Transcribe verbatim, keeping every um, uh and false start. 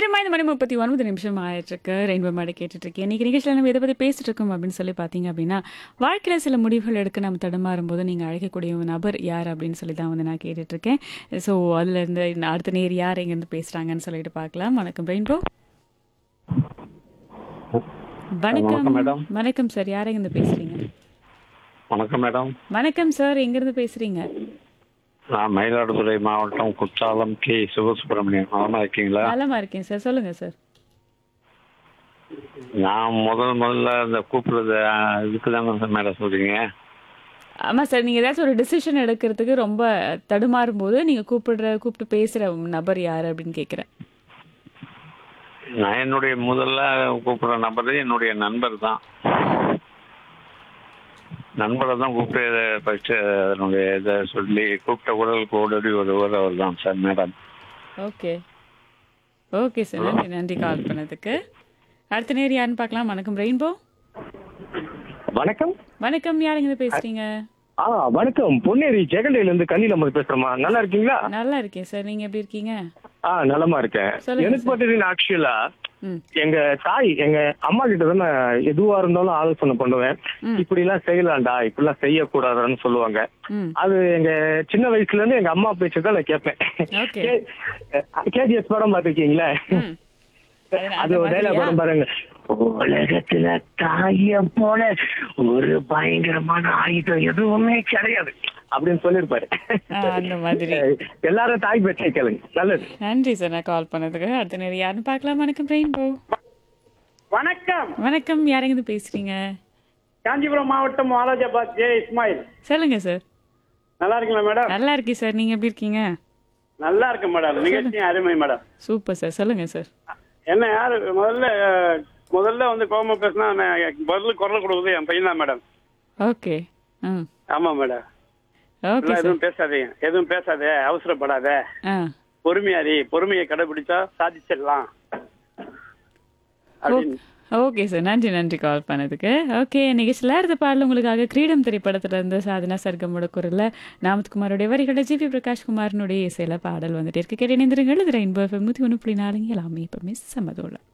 நேரமா இந்த மணி முப்பத்தி ஒன்பது நிமிஷம் ஆயிட்டிருக்கு. ரெயின்போ மேடை கேட்டுட்ருக்கேன். இன்னைக்கு நிகழ்ச்சியில நம்ம எதை பத்தி பேசிட்டு இருக்கோம் அப்படின்னு சொல்லி பார்த்தீங்க அப்படின்னா, வாழ்க்கையில சில முடிவுகள் எடுக்க நம்ம தடுமாறும்போது நீங்க அழைக்கக்கூடிய ஒரு நபர் யார் அப்படின்னு சொல்லி தான் வந்து நான் கேட்டுட்ருக்கேன். ஸோ அதுலேருந்து அடுத்த நேர் யார் எங்கேருந்து பேசுறாங்கன்னு சொல்லிட்டு பார்க்கலாம். வணக்கம் ரெயின்போ. வணக்கம். வணக்கம் மேடம். வணக்கம் சார். யார் எங்கேருந்து பேசுறீங்க? வணக்கம் மேடம். வணக்கம் சார். எங்கேருந்து பேசுறீங்க? நான் மயிலாடுதுறை மாவட்டம் குற்றாலம் கே சிவசுப்பிரமணியம். நலமா இருக்கீங்களா? நலமா இருக்கேன் சார். சொல்லுங்க சார். நான் முதல் முதல்ல இந்த கூப்பிடுறது இதுக்கு தானே மேடம் சொல்றீங்க? ஆமா சார். நீங்க ஏதாச்சும் ஒரு டிசிஷன் எடுக்கிறதுக்கு ரொம்ப தடுமாறும் போது நீங்க கூப்பிடுற கூப்பிட்டு பேசுற நபர் யாரு அப்படின்னு கேட்குறேன். நான் என்னுடைய முதல்ல கூப்பிடுற நபர் என்னுடைய நண்பர் தான். நண்பரை தான் கூப்பிட்டு ஃபர்ஸ்ட் அதனுடைய இதை சொல்லி கூப்பிட்ட குரலுக்கு ஓடோடி வருவார் அவர் தான் sir madam. Okay okay sir. நன்றி நன்றி கால் பண்ணதுக்கு. அடுத்த நேர் யாருன்னு பார்க்கலாம். வணக்கம் ரெயின்போ. வணக்கம். வணக்கம். யாருங்க பேசுறீங்க? ஆ வணக்கம். பொன்னேரி ஜெகண்டையில இருந்து கண்ணில அமர் பேசுறேமா. நல்லா இருக்கீங்களா? நல்லா இருக்கேன் சார். நீங்க எப்படி இருக்கீங்க? ஆ நலமா இருக்கேன். சொல்லுங்க எனக்கு சார். பார்த்தீங்கன்னா ஆக்சுவலா ம் எங்க தாய் எங்க அம்மா கிட்ட தான் நான் எதுவா இருந்தாலும் ஆலோசனை பண்ணுவேன். ம் இப்படி எல்லாம் செய்யலாம்டா, இப்படி எல்லாம் செய்யக்கூடாதுன்னு சொல்லுவாங்க. ம் அது எங்க சின்ன வயசுல இருந்து எங்க அம்மா பேச்சு தான் நான் கேட்பேன். ஓகே. கேஜிஎஸ் படம் பார்த்திருக்கீங்களா? ம் அது- அது அந்த ஒரு டைலாக் மாதிரியா? படம் பாருங்க. உலகத்துல தாய போல ஒரு பயங்கரமான ஆயுதம் எதுவுமே கிடையாது அப்படின்னு சொல்லிருப்பாரு. ஆ, அந்த மாதிரி. எல்லாரும் தாய் பேச்சை கேளுங்க. நல்லது. நன்றி சார் நான் கால் பண்ணதுக்கு. அடுத்த நேர் யாருன்னு பார்க்கலாம். வணக்கம் ரெயின்போ. வணக்கம். வணக்கம். யாருங்க பேசுறீங்க? காஞ்சிபுரம் மாவட்டம் வாலாஜாபாத் ஜே இஸ்மாயில். சொல்லுங்க சார். நல்லா இருக்கீங்களா மேடம்? நல்லா இருக்கேன் சார். நீங்க எப்படி இருக்கீங்க? நல்லா இருக்கு மேடம். நிகழ்ச்சி அருமை மேடம். Super sir. சொல்லுங்க சார். என்ன யாரு முதல்ல அஹ், முதல்ல வந்து கோபமா பேசினா பதில் குரல் கொடுக்குறது என் பையன் தான் மேடம். ஓகே. ம் ஆமா மேடம். ஓகே எல்லாம் சார். எதுவும் பேசாதீங்க, எதுவும் பேசாத, அவசரப்படாத, ஆ பொறுமையாரி, பொறுமையை கடைபிடிச்சா சாதிச்சிடலாம் அப்படின்னு. Okay sir. நன்றி நன்றி கால் பண்ணதுக்கு. ஓகே நிகழ்ச்சியில் அடுத்த பாடல் உங்களுக்காக கிரீடம் திரைப்படத்துல இருந்து சாதனா சர்க்கமோட குரல்ல நாமத்குமாரோடைய வரிகளை ஜி வி பிரகாஷ்குமாரனுடைய இசையில பாடல் வந்துட்டு இருக்கு. கேட்டு இணைந்திருங்கள். இது ரெயின்போ எஃப்எம் நூற்றி ஒன்று புள்ளி நாலுங்க எல்லாமே இப்போ மிஸ் சம்மதோல.